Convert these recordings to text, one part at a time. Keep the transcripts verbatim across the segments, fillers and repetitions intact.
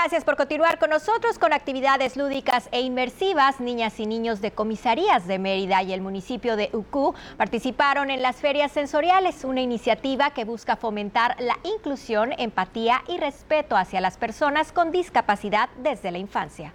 Gracias por continuar con nosotros con actividades lúdicas e inmersivas. Niñas y niños de comisarías de Mérida y el municipio de Ucú participaron en las ferias sensoriales, una iniciativa que busca fomentar la inclusión, empatía y respeto hacia las personas con discapacidad desde la infancia.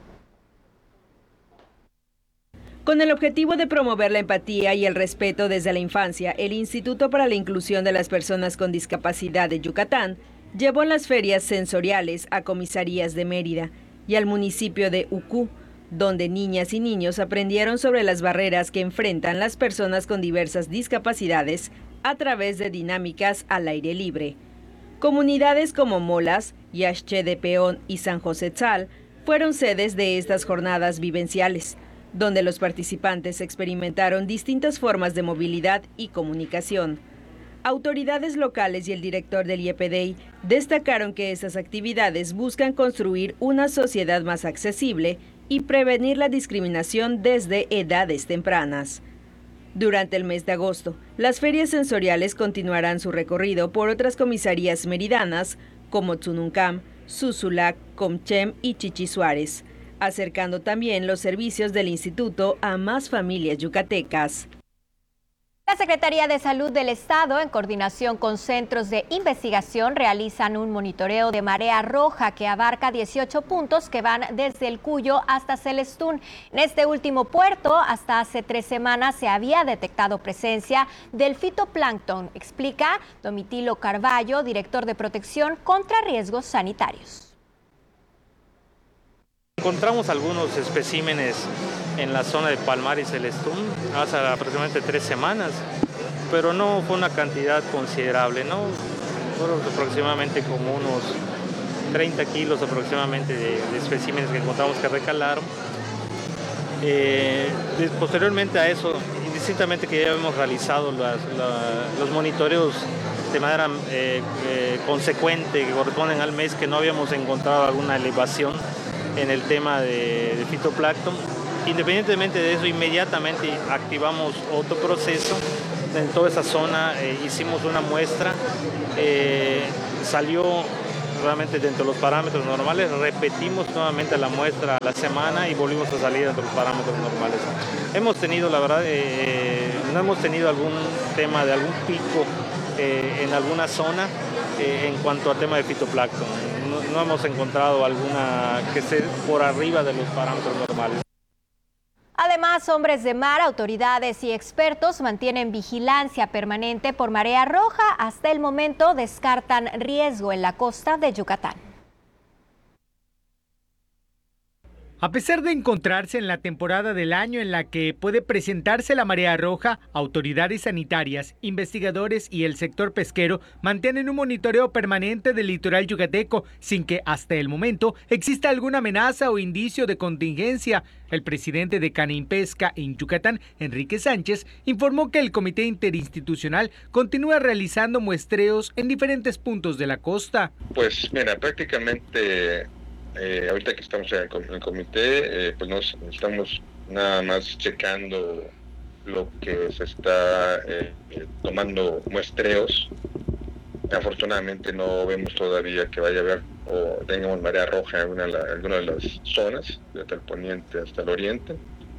Con el objetivo de promover la empatía y el respeto desde la infancia, el Instituto para la Inclusión de las Personas con Discapacidad de Yucatán llevó las ferias sensoriales a comisarías de Mérida y al municipio de Ucú, donde niñas y niños aprendieron sobre las barreras que enfrentan las personas con diversas discapacidades a través de dinámicas al aire libre. Comunidades como Molas, Yaxche de Peón y San José Tzal fueron sedes de estas jornadas vivenciales, donde los participantes experimentaron distintas formas de movilidad y comunicación. Autoridades locales y el director del I E P D I destacaron que estas actividades buscan construir una sociedad más accesible y prevenir la discriminación desde edades tempranas. Durante el mes de agosto, las ferias sensoriales continuarán su recorrido por otras comisarías meridanas como Tzununcam, Susulac, Comchem y Chichi Suárez, acercando también los servicios del instituto a más familias yucatecas. La Secretaría de Salud del Estado, en coordinación con centros de investigación, realizan un monitoreo de marea roja que abarca dieciocho puntos que van desde el Cuyo hasta Celestún. En este último puerto, hasta hace tres semanas se había detectado presencia del fitoplancton, explica Domitilo Carballo, director de protección contra riesgos sanitarios. Encontramos algunos especímenes en la zona de Palmar y Celestún hace aproximadamente tres semanas, pero no fue una cantidad considerable, ¿no? Fueron aproximadamente como unos treinta kilos aproximadamente de, de especímenes que encontramos que recalaron. Eh, posteriormente a eso, indistintamente que ya hemos realizado las, la, los monitoreos de manera eh, eh, consecuente que corresponden al mes, que no habíamos encontrado alguna elevación en el tema de, de fitoplancton. Independientemente de eso, inmediatamente activamos otro proceso en toda esa zona, eh, hicimos una muestra, eh, salió realmente dentro de los parámetros normales, repetimos nuevamente la muestra a la semana y volvimos a salir dentro de los parámetros normales. Hemos tenido, la verdad, eh, no hemos tenido algún tema de algún pico eh, en alguna zona eh, en cuanto al tema de fitoplancton. No, no hemos encontrado alguna que esté por arriba de los parámetros normales. Además, hombres de mar, autoridades y expertos mantienen vigilancia permanente por marea roja. Hasta el momento descartan riesgo en la costa de Yucatán. A pesar de encontrarse en la temporada del año en la que puede presentarse la marea roja, autoridades sanitarias, investigadores y el sector pesquero mantienen un monitoreo permanente del litoral yucateco sin que hasta el momento exista alguna amenaza o indicio de contingencia. El presidente de Canimpesca en Yucatán, Enrique Sánchez, informó que el comité interinstitucional continúa realizando muestreos en diferentes puntos de la costa. Pues mira, prácticamente... Eh, ahorita que estamos en el, en el comité, eh, pues nos estamos nada más checando lo que se está eh, eh, tomando muestreos. Afortunadamente no vemos todavía que vaya a haber o tengamos marea roja en alguna, alguna de las zonas, desde el poniente hasta el oriente.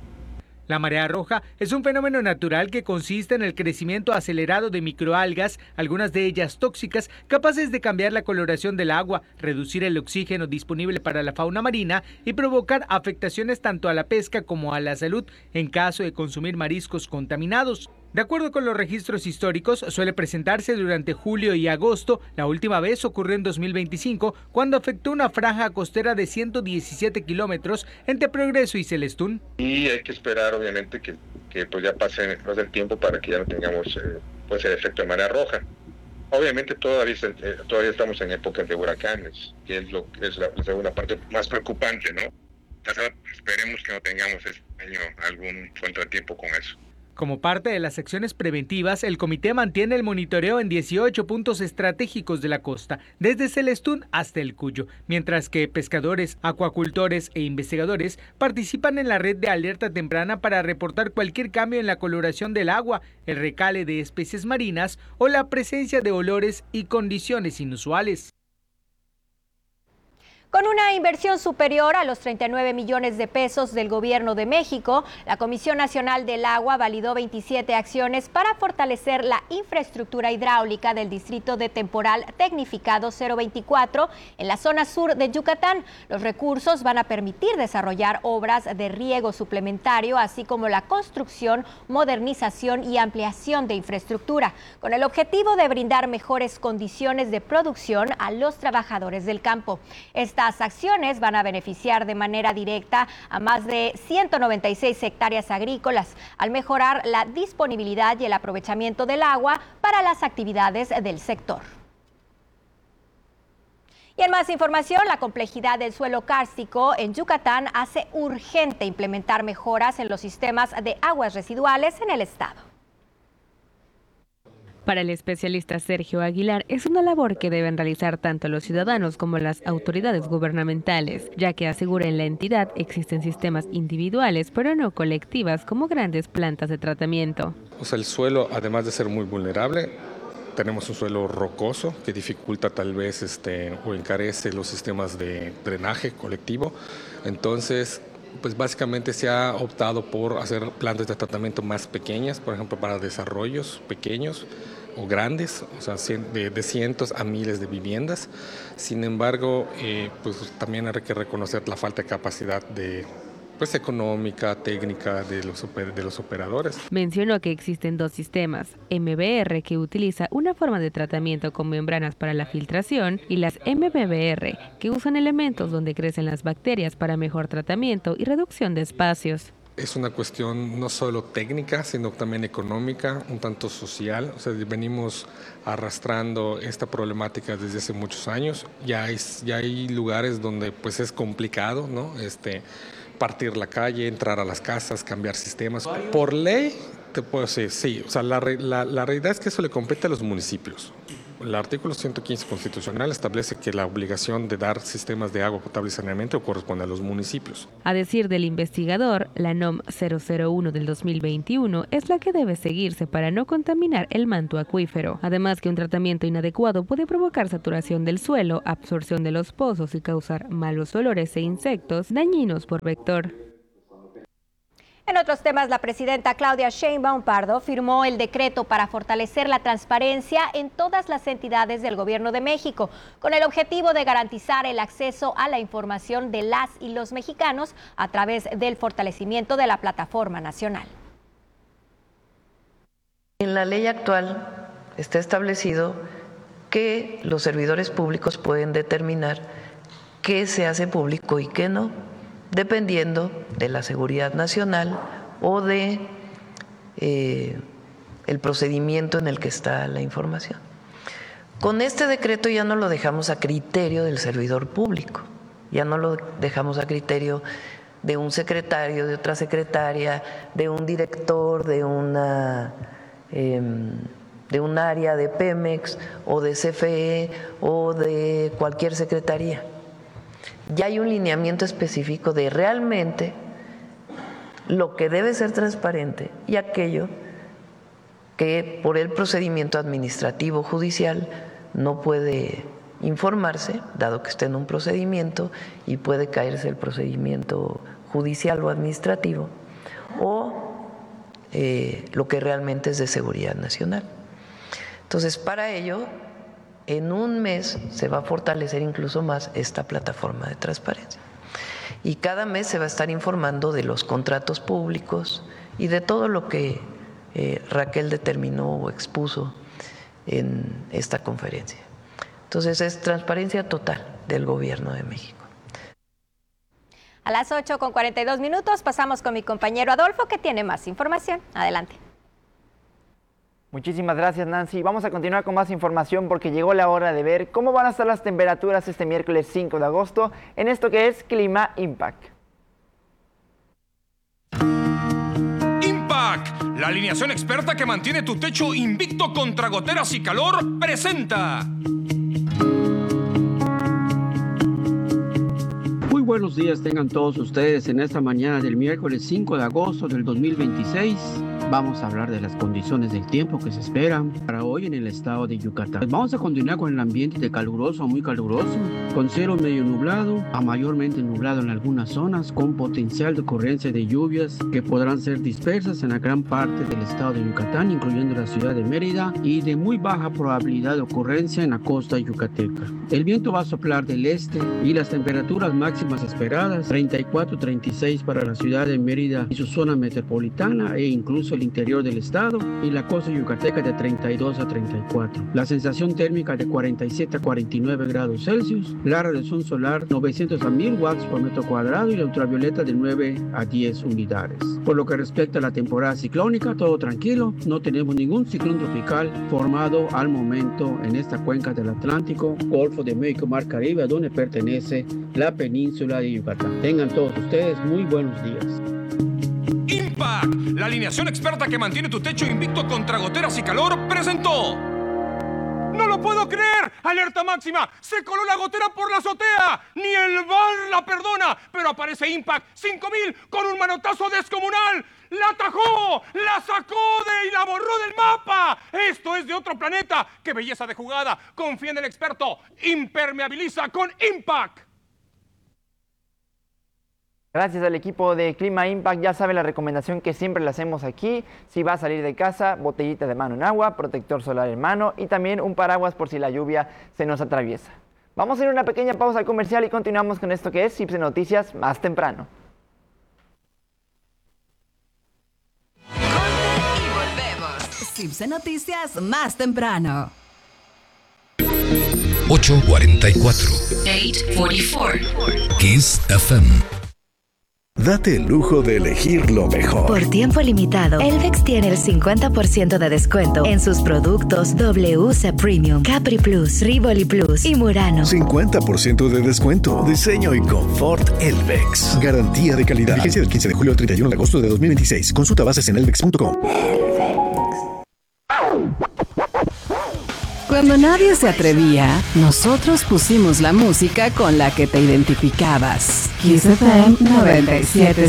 La marea roja es un fenómeno natural que consiste en el crecimiento acelerado de microalgas, algunas de ellas tóxicas, capaces de cambiar la coloración del agua, reducir el oxígeno disponible para la fauna marina y provocar afectaciones tanto a la pesca como a la salud en caso de consumir mariscos contaminados. De acuerdo con los registros históricos, suele presentarse durante julio y agosto. La última vez ocurrió en dos mil veinticinco, cuando afectó una franja costera de ciento diecisiete kilómetros entre Progreso y Celestún. Y hay que esperar, obviamente, que, que pues ya pase más del tiempo para que ya no tengamos eh, pues el efecto de marea roja. Obviamente todavía, eh, todavía estamos en épocas de huracanes, que es, lo, es la, la segunda parte más preocupante, ¿no? Entonces, esperemos que no tengamos este año algún contratiempo con eso. Como parte de las acciones preventivas, el comité mantiene el monitoreo en dieciocho puntos estratégicos de la costa, desde Celestún hasta el Cuyo, mientras que pescadores, acuacultores e investigadores participan en la red de alerta temprana para reportar cualquier cambio en la coloración del agua, el recale de especies marinas o la presencia de olores y condiciones inusuales. Con una inversión superior a los treinta y nueve millones de pesos del Gobierno de México, la Comisión Nacional del Agua validó veintisiete acciones para fortalecer la infraestructura hidráulica del distrito de temporal tecnificado cero veinticuatro en la zona sur de Yucatán. Los recursos van a permitir desarrollar obras de riego suplementario, así como la construcción, modernización y ampliación de infraestructura, con el objetivo de brindar mejores condiciones de producción a los trabajadores del campo. Esta Estas acciones van a beneficiar de manera directa a más de ciento noventa y seis hectáreas agrícolas, al mejorar la disponibilidad y el aprovechamiento del agua para las actividades del sector. Y en más información, la complejidad del suelo kárstico en Yucatán hace urgente implementar mejoras en los sistemas de aguas residuales en el estado. Para el especialista Sergio Aguilar, es una labor que deben realizar tanto los ciudadanos como las autoridades gubernamentales, ya que asegura en la entidad existen sistemas individuales, pero no colectivas, como grandes plantas de tratamiento. O sea, el suelo, además de ser muy vulnerable, tenemos un suelo rocoso que dificulta tal vez este, o encarece los sistemas de drenaje colectivo. Entonces, pues básicamente se ha optado por hacer plantas de tratamiento más pequeñas, por ejemplo, para desarrollos pequeños o grandes, o sea, de, de cientos a miles de viviendas. Sin embargo, eh, pues también hay que reconocer la falta de capacidad de pues económica, técnica de los, de los operadores. Mencionó que existen dos sistemas, M B R, que utiliza una forma de tratamiento con membranas para la filtración, y las M B B R, que usan elementos donde crecen las bacterias para mejor tratamiento y reducción de espacios. Es una cuestión no solo técnica, sino también económica, un tanto social. O sea, venimos arrastrando esta problemática desde hace muchos años. Ya hay, ya hay lugares donde pues es complicado, ¿no? Este, partir la calle, entrar a las casas, cambiar sistemas. Por ley, te puedo decir, sí. O sea, la, la, la realidad es que eso le compete a los municipios. El artículo ciento quince constitucional establece que la obligación de dar sistemas de agua potable y saneamiento corresponde a los municipios. A decir del investigador, la N O M cero cero uno del dos mil veintiuno es la que debe seguirse para no contaminar el manto acuífero. Además que un tratamiento inadecuado puede provocar saturación del suelo, absorción de los pozos y causar malos olores e insectos dañinos por vector. En otros temas, la presidenta Claudia Sheinbaum Pardo firmó el decreto para fortalecer la transparencia en todas las entidades del Gobierno de México, con el objetivo de garantizar el acceso a la información de las y los mexicanos a través del fortalecimiento de la plataforma nacional. En la ley actual está establecido que los servidores públicos pueden determinar qué se hace público y qué no, dependiendo de la seguridad nacional o de eh, el procedimiento en el que está la información. Con este decreto ya no lo dejamos a criterio del servidor público, ya no lo dejamos a criterio de un secretario, de otra secretaria, de un director, de una eh, de un área de Pemex o de C F E o de cualquier secretaría. Ya hay un lineamiento específico de realmente lo que debe ser transparente y aquello que por el procedimiento administrativo judicial no puede informarse, dado que está en un procedimiento y puede caerse el procedimiento judicial o administrativo, o eh, lo que realmente es de seguridad nacional. Entonces, para ello, en un mes se va a fortalecer incluso más esta plataforma de transparencia. Y cada mes se va a estar informando de los contratos públicos y de todo lo que eh, Raquel determinó o expuso en esta conferencia. Entonces, es transparencia total del Gobierno de México. A las ocho con cuarenta y dos minutos pasamos con mi compañero Adolfo, que tiene más información. Adelante. Muchísimas gracias, Nancy. Vamos a continuar con más información porque llegó la hora de ver cómo van a estar las temperaturas este miércoles cinco de agosto en esto que es Clima Impact. Impact, la alineación experta que mantiene tu techo invicto contra goteras y calor, presenta. buenos días tengan todos ustedes en esta mañana del miércoles cinco de agosto del dos mil veintiséis. Vamos a hablar de las condiciones del tiempo que se esperan para hoy en el estado de Yucatán. Vamos a continuar con el ambiente de caluroso a muy caluroso, con cielo medio nublado a mayormente nublado en algunas zonas, con potencial de ocurrencia de lluvias que podrán ser dispersas en la gran parte del estado de Yucatán, incluyendo la ciudad de Mérida, y de muy baja probabilidad de ocurrencia en la costa yucateca. El viento va a soplar del este y las temperaturas máximas esperadas treinta y cuatro a treinta y seis para la ciudad de Mérida y su zona metropolitana e incluso el interior del estado, y la costa yucateca de treinta y dos a treinta y cuatro. La sensación térmica de cuarenta y siete a cuarenta y nueve grados Celsius, la radiación solar novecientos a mil watts por metro cuadrado y la ultravioleta de nueve a diez unidades. Por lo que respecta a la temporada ciclónica, todo tranquilo, no tenemos ningún ciclón tropical formado al momento en esta cuenca del Atlántico, Golfo de México, Mar Caribe, a donde pertenece la península de Yucatán. Tengan todos ustedes muy buenos días. Impact, la alineación experta que mantiene tu techo invicto contra goteras y calor, presentó. ¡No lo puedo creer! ¡Alerta máxima! ¡Se coló la gotera por la azotea! ¡Ni el V A R la perdona! Pero aparece Impact cinco mil con un manotazo descomunal. ¡La atajó! ¡La sacó de y la borró del mapa! ¡Esto es de otro planeta! ¡Qué belleza de jugada! Confía en el experto. Impermeabiliza con Impact. Gracias al equipo de Clima Impact. Ya sabe la recomendación que siempre le hacemos aquí. Si va a salir de casa, botellita de mano en agua, protector solar en mano y también un paraguas por si la lluvia se nos atraviesa. Vamos a ir a una pequeña pausa comercial y continuamos con esto que es C I P S E Noticias más temprano. Corte y volvemos. C I P S E Noticias más temprano. ocho cuarenta y cuatro. ocho cuarenta y cuatro. Kiss F M. Date el lujo de elegir lo mejor. Por tiempo limitado, Elvex tiene el cincuenta por ciento de descuento en sus productos W C Premium, Capri Plus, Rivoli Plus y Murano. cincuenta por ciento de descuento. Diseño y confort Elvex. Garantía de calidad. Vigencia del quince de julio al treinta y uno de agosto de dos mil veintiséis. Consulta bases en elvex punto com. Cuando nadie se atrevía, nosotros pusimos la música con la que te identificabas. Kiss F M noventa y siete punto